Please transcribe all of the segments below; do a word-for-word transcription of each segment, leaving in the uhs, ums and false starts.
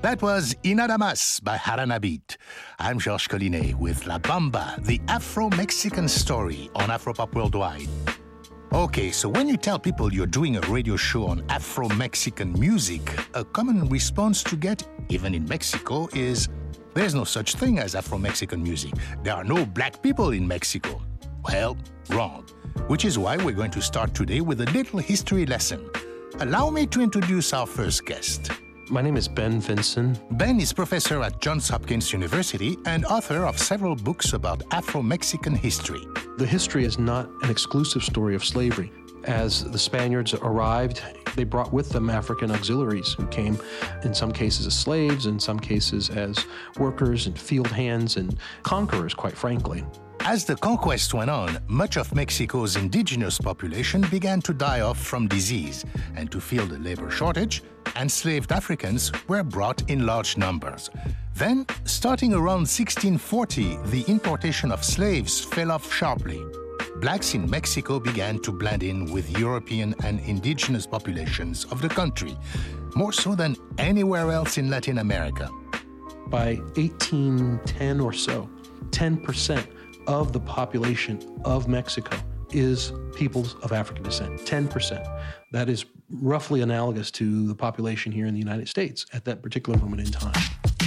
That was Inadamas by Haranabit. I'm Georges Collinet with La Bamba, the Afro-Mexican story on Afropop Worldwide. Okay, so when you tell people you're doing a radio show on Afro-Mexican music, a common response to get, even in Mexico, is there's no such thing as Afro-Mexican music. There are no black people in Mexico. Well, wrong. Which is why we're going to start today with a little history lesson. Allow me to introduce our first guest. My name is Ben Vinson. Ben is professor at Johns Hopkins University and author of several books about Afro-Mexican history. The history is not an exclusive story of slavery. As the Spaniards arrived, they brought with them African auxiliaries who came in some cases as slaves, in some cases as workers and field hands and conquerors, quite frankly. As the conquest went on, much of Mexico's indigenous population began to die off from disease, and to fill the labor shortage, enslaved Africans were brought in large numbers. Then, starting around sixteen forty, the importation of slaves fell off sharply. Blacks in Mexico began to blend in with European and indigenous populations of the country, more so than anywhere else in Latin America. By eighteen ten or so, ten percent of the population of Mexico is peoples of African descent, ten percent. That is roughly analogous to the population here in the United States at that particular moment in time.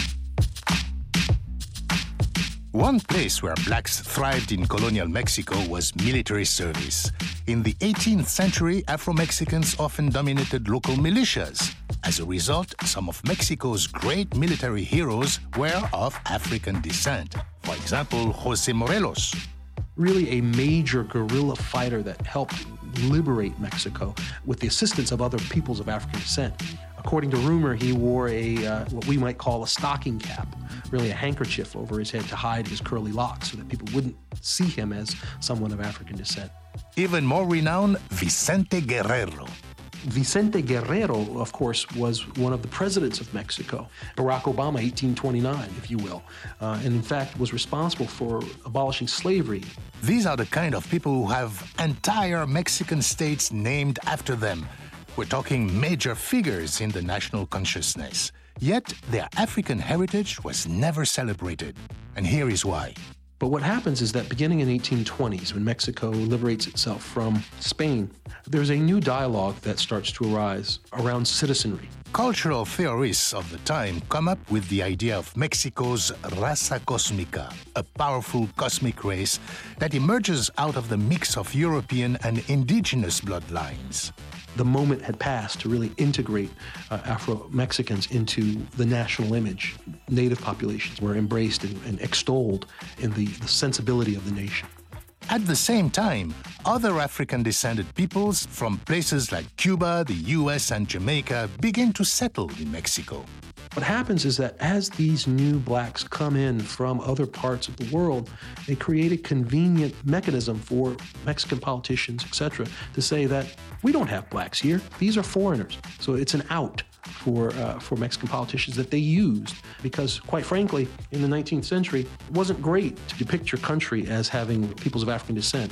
One place where blacks thrived in colonial Mexico was military service. In the eighteenth century, Afro-Mexicans often dominated local militias. As a result, some of Mexico's great military heroes were of African descent. For example, José Morelos. Really a major guerrilla fighter that helped liberate Mexico with the assistance of other peoples of African descent. According to rumor, he wore a uh, what we might call a stocking cap, really a handkerchief over his head to hide his curly locks so that people wouldn't see him as someone of African descent. Even more renowned, Vicente Guerrero. Vicente Guerrero, of course, was one of the presidents of Mexico. Barack Obama, eighteen twenty-nine, if you will, uh, and in fact was responsible for abolishing slavery. These are the kind of people who have entire Mexican states named after them. We're talking major figures in the national consciousness. Yet their African heritage was never celebrated. And here is why. But what happens is that beginning in the eighteen twenties, when Mexico liberates itself from Spain, there's a new dialogue that starts to arise around citizenry. Cultural theorists of the time come up with the idea of Mexico's raza cósmica, a powerful cosmic race that emerges out of the mix of European and indigenous bloodlines. The moment had passed to really integrate uh, Afro-Mexicans into the national image. Native populations were embraced and, and extolled in the, the sensibility of the nation. At the same time, other African-descended peoples from places like Cuba, the U S, and Jamaica begin to settle in Mexico. What happens is that as these new blacks come in from other parts of the world, they create a convenient mechanism for Mexican politicians, et cetera, to say that we don't have blacks here. These are foreigners. So it's an out for uh, for Mexican politicians that they used because, quite frankly, in the nineteenth century, it wasn't great to depict your country as having peoples of African descent.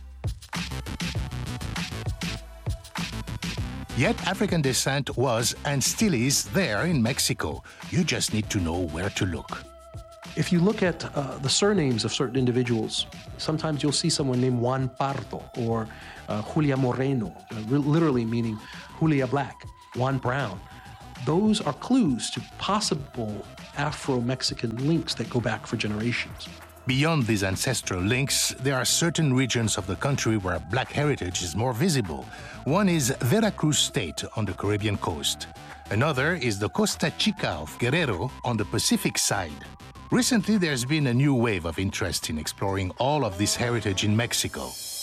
Yet African descent was and still is there in Mexico. You just need to know where to look. If you look at uh, the surnames of certain individuals, sometimes you'll see someone named Juan Pardo or uh, Julia Moreno, uh, literally meaning Julia Black, Juan Brown. Those are clues to possible Afro-Mexican links that go back for generations. Beyond these ancestral links, there are certain regions of the country where black heritage is more visible. One is Veracruz State on the Caribbean coast. Another is the Costa Chica of Guerrero on the Pacific side. Recently, there's been a new wave of interest in exploring all of this heritage in Mexico.